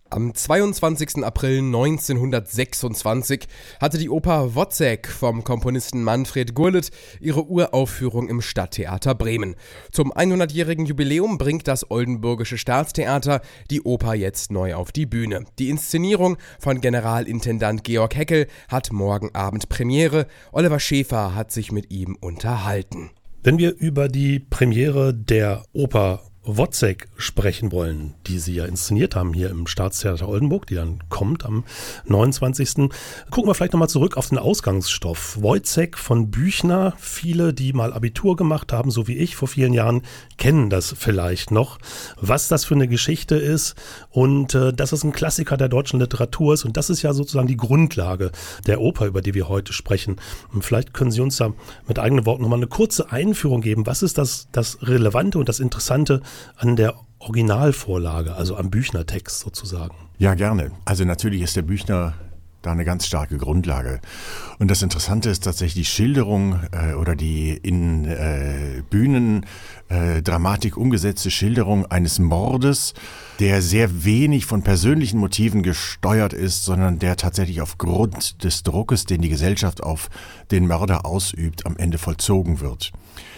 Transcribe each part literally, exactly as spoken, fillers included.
Am zweiundzwanzigsten April neunzehnhundertsechsundzwanzig hatte die Oper Wozzeck vom Komponisten Manfred Gurlitt ihre Uraufführung im Stadttheater Bremen. Zum hundertjährigen Jubiläum bringt das Oldenburgische Staatstheater die Oper jetzt neu auf die Bühne. Die Inszenierung von Generalintendant Georg Heckel hat morgen Abend Premiere. Oliver Schäfer hat sich mit ihm unterhalten. Wenn wir über die Premiere der Oper Wozzeck sprechen wollen, die Sie ja inszeniert haben hier im Staatstheater Oldenburg, die dann kommt am neunundzwanzigsten Gucken wir vielleicht nochmal zurück auf den Ausgangsstoff. Wozzeck von Büchner, viele, die mal Abitur gemacht haben, so wie ich vor vielen Jahren, kennen das vielleicht noch, was das für eine Geschichte ist und äh, dass es ein Klassiker der deutschen Literatur ist und das ist ja sozusagen die Grundlage der Oper, über die wir heute sprechen. Und vielleicht können Sie uns da mit eigenen Worten nochmal eine kurze Einführung geben. Was ist das, das Relevante und das Interessante an der Originalvorlage, also am Büchner-Text sozusagen? Ja, gerne. Also natürlich ist der Büchner da eine ganz starke Grundlage. Und das Interessante ist tatsächlich die Schilderung äh, oder die in äh, Bühnendramatik äh, umgesetzte Schilderung eines Mordes, der sehr wenig von persönlichen Motiven gesteuert ist, sondern der tatsächlich aufgrund des Druckes, den die Gesellschaft auf den Mörder ausübt, am Ende vollzogen wird.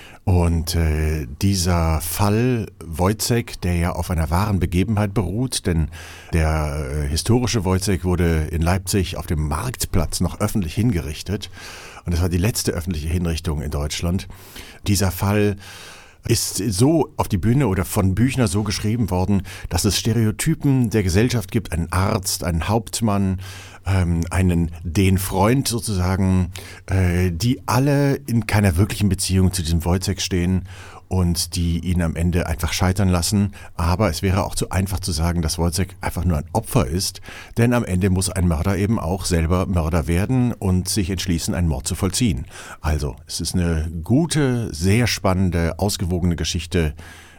Und äh, dieser Fall Wozzeck, der ja auf einer wahren Begebenheit beruht, denn der äh, historische Wozzeck wurde in Leipzig auf dem Marktplatz noch öffentlich hingerichtet. Und das war die letzte öffentliche Hinrichtung in Deutschland. Dieser Fall ist so auf die Bühne oder von Büchner so geschrieben worden, dass es Stereotypen der Gesellschaft gibt, einen Arzt, einen Hauptmann, ähm, einen den Freund sozusagen, äh, die alle in keiner wirklichen Beziehung zu diesem Wozzeck stehen und die ihn am Ende einfach scheitern lassen. Aber es wäre auch zu einfach zu sagen, dass Wozzeck einfach nur ein Opfer ist, denn am Ende muss ein Mörder eben auch selber Mörder werden und sich entschließen, einen Mord zu vollziehen. Also, es ist eine gute, sehr spannende, ausgewogene Geschichte,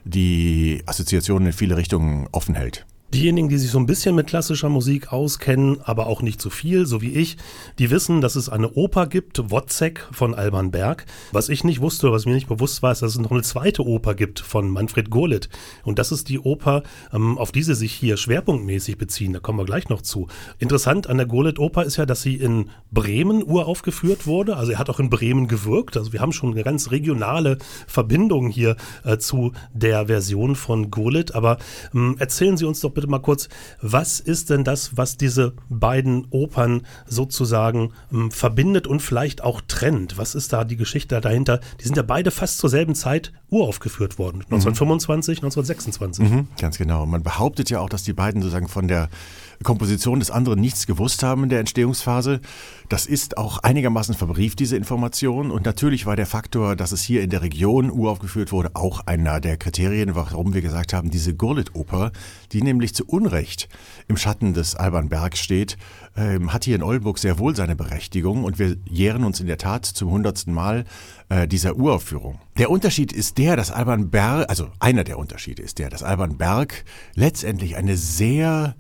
die Assoziationen in viele Richtungen offen hält. Diejenigen, die sich so ein bisschen mit klassischer Musik auskennen, aber auch nicht so viel, so wie ich, die wissen, dass es eine Oper gibt, Wozzeck von Alban Berg. Was ich nicht wusste, was mir nicht bewusst war, ist, dass es noch eine zweite Oper gibt von Manfred Gurlitt. Und das ist die Oper, auf die sie sich hier schwerpunktmäßig beziehen. Da kommen wir gleich noch zu. Interessant an der Gurlitt-Oper ist ja, dass sie in Bremen uraufgeführt wurde. Also er hat auch in Bremen gewirkt. Also wir haben schon eine ganz regionale Verbindung hier äh, zu der Version von Gurlitt. Aber ähm, erzählen Sie uns doch bitte mal kurz, was ist denn das, was diese beiden Opern sozusagen ähm, verbindet und vielleicht auch trennt? Was ist da die Geschichte dahinter? Die sind ja beide fast zur selben Zeit uraufgeführt worden, neunzehnhundertfünfundzwanzig, mhm. neunzehnhundertsechsundzwanzig. Mhm, ganz genau. Man behauptet ja auch, dass die beiden sozusagen von der Komposition des anderen nichts gewusst haben in der Entstehungsphase. Das ist auch einigermaßen verbrieft, diese Information. Und natürlich war der Faktor, dass es hier in der Region uraufgeführt wurde, auch einer der Kriterien, warum wir gesagt haben, diese Gurlitt-Oper, die nämlich zu Unrecht im Schatten des Alban Berg steht, ähm, hat hier in Oldenburg sehr wohl seine Berechtigung. Und wir jähren uns in der Tat zum hundertsten Mal äh, dieser Uraufführung. Der Unterschied ist der, dass Alban Berg, also einer der Unterschiede ist der, dass Alban Berg letztendlich eine sehr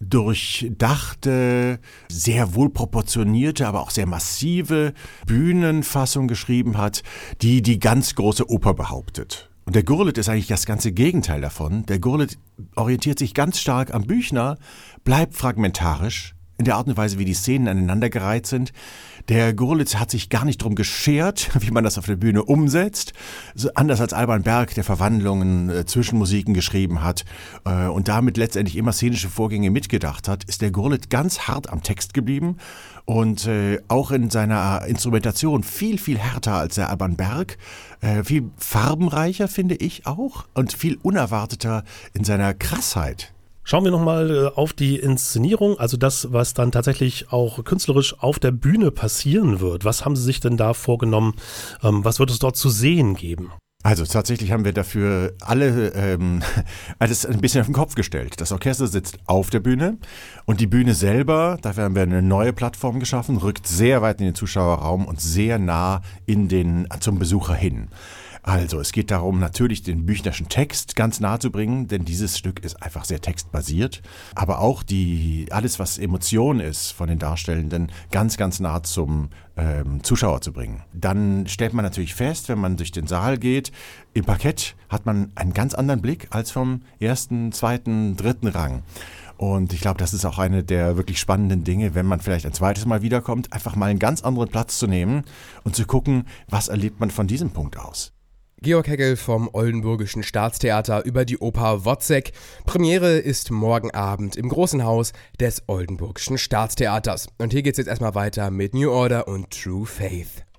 durchdachte, sehr wohlproportionierte, aber auch sehr massive Bühnenfassung geschrieben hat, die die ganz große Oper behauptet. Und der Gurlitt ist eigentlich das ganze Gegenteil davon. Der Gurlitt orientiert sich ganz stark am Büchner, bleibt fragmentarisch in der Art und Weise, wie die Szenen aneinandergereiht sind. Der Gurlitt hat sich gar nicht drum geschert, wie man das auf der Bühne umsetzt. So, anders als Alban Berg, der Verwandlungen, äh, Zwischenmusiken geschrieben hat äh, und damit letztendlich immer szenische Vorgänge mitgedacht hat, ist der Gurlitt ganz hart am Text geblieben und äh, auch in seiner Instrumentation viel, viel härter als der Alban Berg. Äh, viel farbenreicher, finde ich auch, und viel unerwarteter in seiner Krassheit. Schauen wir nochmal auf die Inszenierung, also das, was dann tatsächlich auch künstlerisch auf der Bühne passieren wird. Was haben Sie sich denn da vorgenommen? Was wird es dort zu sehen geben? Also tatsächlich haben wir dafür alle ähm, alles ein bisschen auf den Kopf gestellt. Das Orchester sitzt auf der Bühne und die Bühne selber, dafür haben wir eine neue Plattform geschaffen, rückt sehr weit in den Zuschauerraum und sehr nah in den, zum Besucher hin. Also, es geht darum, natürlich den büchnerschen Text ganz nahe zu bringen, denn dieses Stück ist einfach sehr textbasiert, aber auch die alles, was Emotion ist von den Darstellenden, ganz, ganz nah zum ähm, Zuschauer zu bringen. Dann stellt man natürlich fest, wenn man durch den Saal geht, im Parkett hat man einen ganz anderen Blick als vom ersten, zweiten, dritten Rang. Und ich glaube, das ist auch eine der wirklich spannenden Dinge, wenn man vielleicht ein zweites Mal wiederkommt, einfach mal einen ganz anderen Platz zu nehmen und zu gucken, was erlebt man von diesem Punkt aus. Georg Hegel vom Oldenburgischen Staatstheater über die Oper Wozzeck. Premiere ist morgen Abend im Großen Haus des Oldenburgischen Staatstheaters. Und hier geht's jetzt erstmal weiter mit New Order und True Faith.